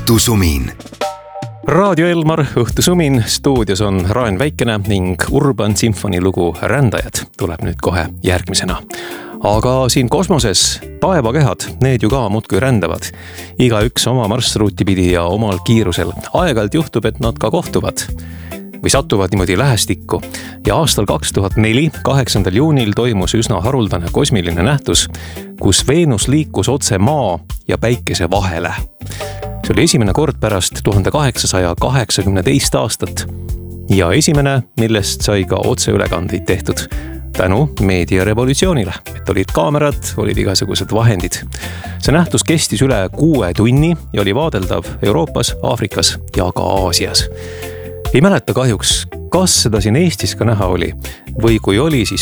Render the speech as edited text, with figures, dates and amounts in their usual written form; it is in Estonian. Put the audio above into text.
Õhtusumin. Raadio Elmar, Õhtusumin, stuudios on Raen Väikene ning Urban Symphony lugu Rändajad tuleb nüüd kohe järgmisena. Aga siin kosmoses taevakehad, need ju ka muudkui rändavad. Igaüks oma marsruuti pidi ja omal kiirusel. Aeg-ajalt juhtub, et nad ka kohtuvad või satuvad niimoodi lähestikku. Ja aastal 2004, 8. juunil toimus üsna haruldane kosmiline nähtus, kus Veenus liikus otse Maa ja Päikese vahele. See oli esimene kord pärast 1882 aastat ja esimene, millest sai ka otseülekandeid tehtud tänu meediarevolutsioonile, et olid kaamerad, olid igasugused vahendid. See nähtus kestis üle 6 tunni ja oli vaadeldav Euroopas, Aafrikas ja ka Aasias. Ei mäleta kahjuks, kas seda siin Eestis ka näha oli või kui oli, siis